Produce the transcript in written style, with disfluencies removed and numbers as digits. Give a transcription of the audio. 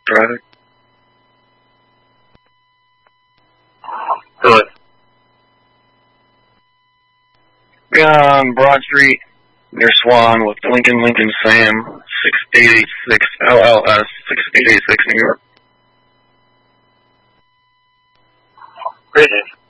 Traffic. Good. On Broad Street, near Swan, with Lincoln Sam, 6886 LLS, 6886 New York. Great.